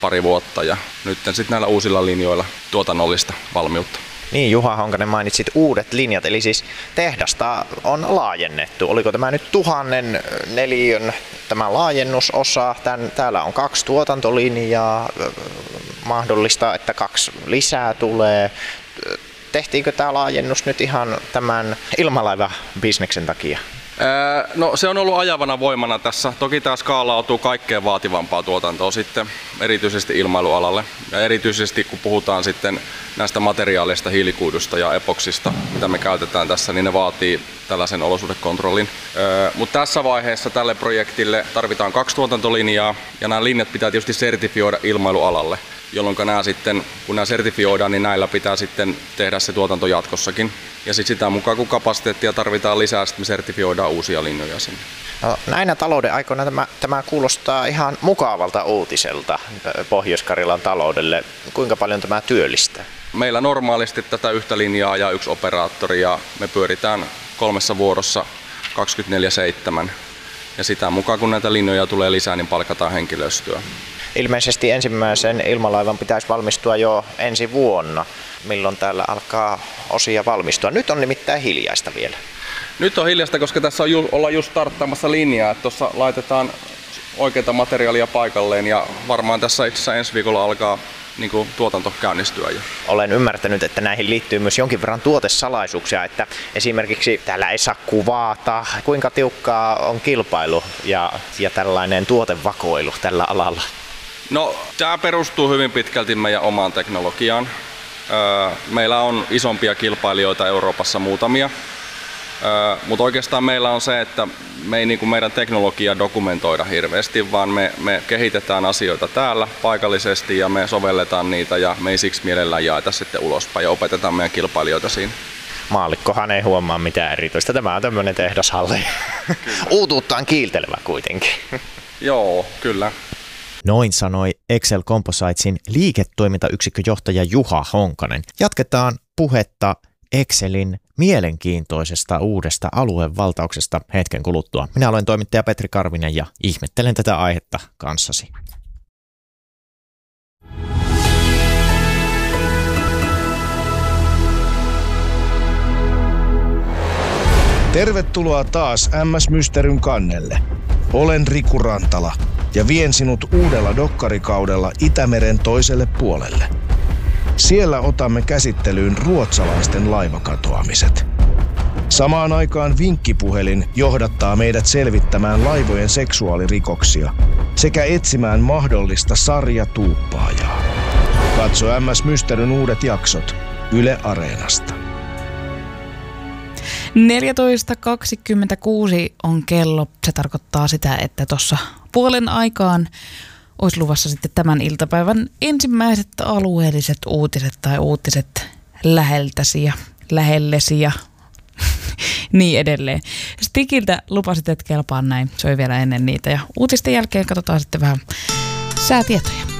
pari vuotta ja nyt sitten näillä uusilla linjoilla tuotannollista valmiutta. Niin, Juha Honkanen, mainitsit uudet linjat, eli siis tehdasta on laajennettu. Oliko tämä nyt 1000 neliön tämä laajennusosa? Täällä on 2 tuotantolinjaa, mahdollista, että 2 lisää tulee. Tehtiinkö tämä laajennus nyt ihan tämän ilmalaivabisneksen takia? No se on ollut ajavana voimana tässä. Toki tämä skaalautuu kaikkein vaativampaa tuotantoa sitten, erityisesti ilmailualalle. Ja erityisesti kun puhutaan sitten näistä materiaaleista, hiilikuidusta ja epoksista, mitä me käytetään tässä, niin ne vaatii tällaisen olosuhdekontrollin. Mutta tässä vaiheessa tälle projektille tarvitaan 2 tuotantolinjaa ja nämä linjat pitää tietysti sertifioida ilmailualalle, jolloin nämä sitten, kun nämä sertifioidaan, niin näillä pitää sitten tehdä se tuotanto jatkossakin. Ja sitten sitä mukaan, kun kapasiteettia tarvitaan lisää, sitten me sertifioidaan uusia linjoja sinne. No, näinä talouden aikoina tämä kuulostaa ihan mukavalta uutiselta Pohjois-Karjalan taloudelle. Kuinka paljon tämä työllistää? Meillä normaalisti tätä yhtä linjaa ja 1 operaattori ja me pyöritään 3 vuorossa 24/7. Ja sitä mukaan, kun näitä linjoja tulee lisää, niin palkataan henkilöstöä. Ilmeisesti ensimmäisen ilmalaivan pitäisi valmistua jo ensi vuonna. Milloin täällä alkaa osia valmistua? Nyt on nimittäin hiljaista vielä. Nyt on hiljaista, koska tässä ollaan just starttaamassa linjaa. Tuossa laitetaan oikeita materiaalia paikalleen ja varmaan tässä itse asiassa ensi viikolla alkaa tuotanto käynnistyä jo. Olen ymmärtänyt, että näihin liittyy myös jonkin verran tuotesalaisuuksia, että esimerkiksi täällä ei saa kuvata. Kuinka tiukkaa on kilpailu ja tällainen tuotevakoilu tällä alalla? No, tämä perustuu hyvin pitkälti meidän omaan teknologiaan. Meillä on isompia kilpailijoita Euroopassa muutamia, mutta oikeastaan meillä on se, että me ei meidän teknologiaa dokumentoida hirveästi, vaan me kehitetään asioita täällä paikallisesti ja me sovelletaan niitä ja me ei siksi mielellään jaeta sitten ulospäin ja opetetaan meidän kilpailijoita siinä. Maallikkohan ei huomaa mitään erityistä. Tämä on tämmöinen tehdashalli. Uutuuttaan kiiltelevä kuitenkin. Joo, kyllä. Noin sanoi Excel Compositesin liiketoimintayksikköjohtaja Juha Honkanen. Jatketaan puhetta Excelin mielenkiintoisesta uudesta aluevaltauksesta hetken kuluttua. Minä olen toimittaja Petri Karvinen ja ihmettelen tätä aihetta kanssasi. Tervetuloa taas MS Mysteryn kannelle. Olen Riku Rantala ja vien sinut uudella dokkarikaudella Itämeren toiselle puolelle. Siellä otamme käsittelyyn ruotsalaisten laivakatoamiset. Samaan aikaan vinkkipuhelin johdattaa meidät selvittämään laivojen seksuaalirikoksia sekä etsimään mahdollista sarjatuuppaajaa. Katso MS Mysteryn uudet jaksot Yle Areenasta. 14.26 on kello. Se tarkoittaa sitä, että tuossa puolen aikaan olisi luvassa sitten tämän iltapäivän ensimmäiset alueelliset uutiset tai uutiset läheltäsi ja lähellesi ja niin edelleen. Stikiltä lupasit, että kelpaa näin. Se oli vielä ennen niitä ja uutisten jälkeen katsotaan sitten vähän säätietoja.